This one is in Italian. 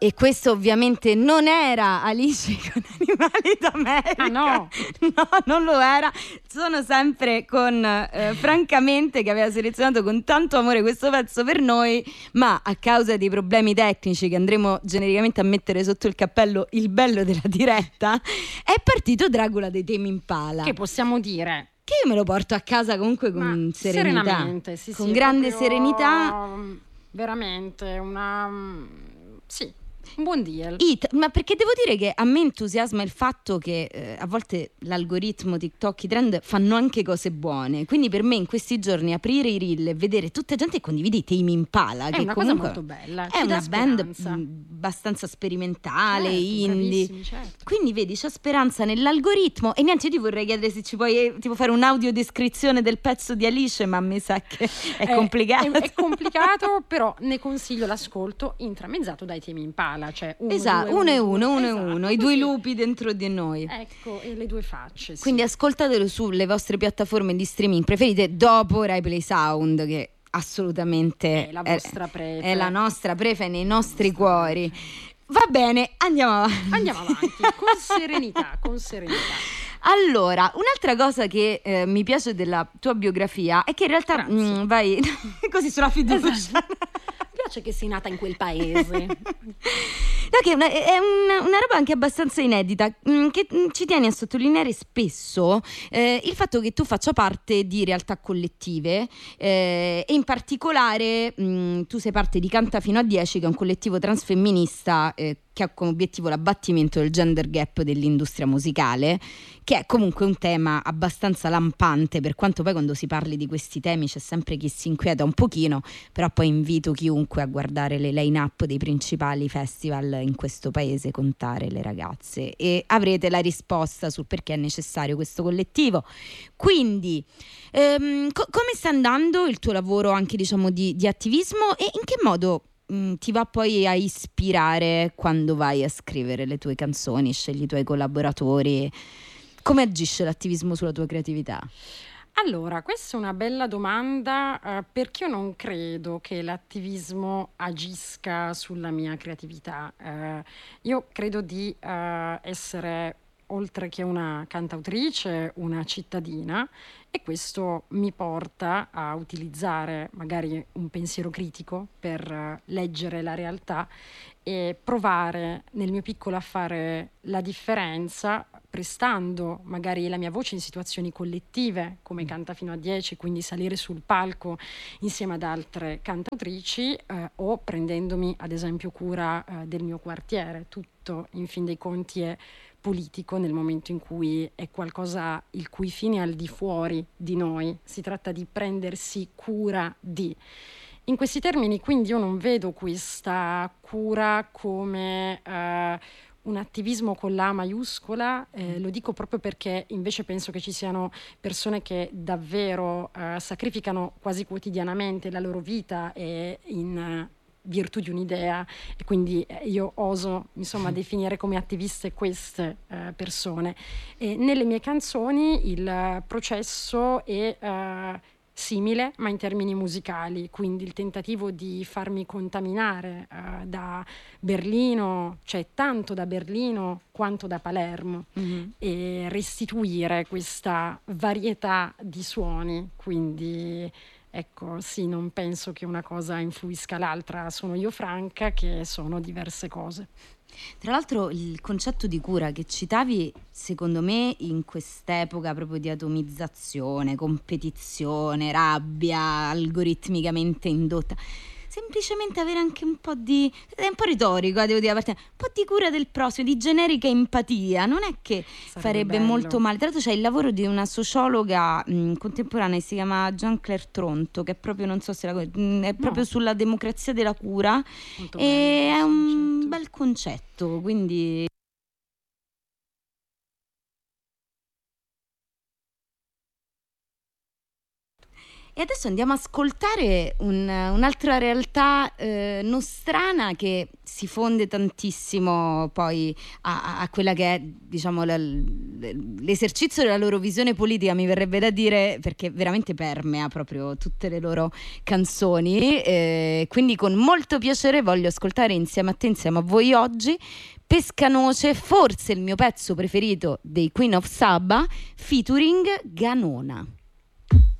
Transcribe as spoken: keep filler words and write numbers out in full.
E questo ovviamente non era Alice con Animali d'America. Ah no? No, non lo era. Sono sempre con eh, Francamente, che aveva selezionato con tanto amore questo pezzo per noi, ma a causa dei problemi tecnici che andremo genericamente a mettere sotto il cappello il bello della diretta, è partito Dracula dei Tame Impala. Che possiamo dire? Che io me lo porto a casa comunque con Ma serenità. serenamente, sì, con sì, grande proprio, serenità. Veramente una... sì, un buon deal. It, ma perché devo dire che a me entusiasma il fatto che eh, a volte l'algoritmo, TikTok, i trend fanno anche cose buone. Quindi per me in questi giorni aprire i reel e vedere tutta gente che condivide i Tame Impala, è che una comunque cosa molto bella, è ci una dà band speranza. mh, abbastanza sperimentale, Certo, indie. bravissimi, certo. Quindi vedi, c'è speranza nell'algoritmo. E niente, io ti vorrei chiedere se ci puoi eh, tipo fare un'audiodescrizione del pezzo di Alice, ma mi sa che è È- complicato. È, è complicato, però ne consiglio l'ascolto intramezzato dai Tame Impala, cioè uno, Esatto, due, uno e due, uno, uno e esatto, uno, i due così. lupi dentro di noi. Ecco, e le due facce, sì. Quindi ascoltatelo sulle vostre piattaforme di streaming preferite dopo Rai Play Sound, che assolutamente È la vostra prefe. è la nostra prefe nei nostri nostra cuori. prefe. Va bene, andiamo avanti. Andiamo avanti, con serenità, con serenità. Allora, un'altra cosa che eh, mi piace della tua biografia è che in realtà Grazie. mh, vai così sulla fiducia. Esatto. Mi piace che sei nata in quel paese. No, che è una, è una, una roba anche abbastanza inedita, mh, che mh, ci tieni a sottolineare spesso eh, il fatto che tu faccia parte di realtà collettive eh, e in particolare mh, tu sei parte di Canta Fino a dieci, che è un collettivo transfemminista eh, che ha come obiettivo l'abbattimento del gender gap dell'industria musicale, che è comunque un tema abbastanza lampante, per quanto poi quando si parli di questi temi c'è sempre chi si inquieta un pochino, però poi invito chiunque a guardare le line-up dei principali festival in questo paese, contare le ragazze, e avrete la risposta sul perché è necessario questo collettivo. Quindi ehm, co- come sta andando il tuo lavoro anche diciamo di, di attivismo, e in che modo mh, ti va poi a ispirare quando vai a scrivere le tue canzoni, scegli i tuoi collaboratori? Come agisce l'attivismo sulla tua creatività? Allora, questa è una bella domanda eh, perché io non credo che l'attivismo agisca sulla mia creatività. Eh, io credo di eh, essere, oltre che una cantautrice, una cittadina, e questo mi porta a utilizzare magari un pensiero critico per eh, leggere la realtà e provare nel mio piccolo a fare la differenza, prestando magari la mia voce in situazioni collettive come Canta Fino a dieci, quindi salire sul palco insieme ad altre cantautrici eh, o prendendomi ad esempio cura eh, del mio quartiere. Tutto in fin dei conti è politico nel momento in cui è qualcosa il cui fine è al di fuori di noi, si tratta di prendersi cura di. In questi termini quindi io non vedo questa cura come eh, un attivismo con la A maiuscola, eh, lo dico proprio perché invece penso che ci siano persone che davvero eh, sacrificano quasi quotidianamente la loro vita e in eh, virtù di un'idea, e quindi eh, io oso insomma definire come attiviste queste eh, persone. E nelle mie canzoni il eh, processo è eh, simile ma in termini musicali, quindi il tentativo di farmi contaminare eh, da Berlino, cioè tanto da Berlino quanto da Palermo, Mm-hmm. e restituire questa varietà di suoni, quindi ecco, sì, non penso che una cosa influisca l'altra, sono io Franca che sono diverse cose. Tra l'altro il concetto di cura che citavi, secondo me in quest'epoca proprio di atomizzazione, competizione, rabbia algoritmicamente indotta, semplicemente avere anche un po' di, è un po' retorico, eh, devo dire, un po' di cura del prossimo, di generica empatia, non è che Sarebbe farebbe bello. molto male. Tra l'altro c'è il lavoro di una sociologa mh, contemporanea, si chiama Jean-Claire Tronto, che è proprio, non so se la mh, è proprio No. sulla democrazia della cura, Molto e bello è questo un concetto. bel concetto, quindi E adesso andiamo a ascoltare un- un'altra realtà eh, nostrana che si fonde tantissimo poi a, a- a quella che è, diciamo, la- l'esercizio della loro visione politica, mi verrebbe da dire, perché veramente permea proprio tutte le loro canzoni. Eh, quindi con molto piacere voglio ascoltare insieme a te, insieme a voi oggi, Pescanoce, forse il mio pezzo preferito dei Queen of Saba, featuring Ganona.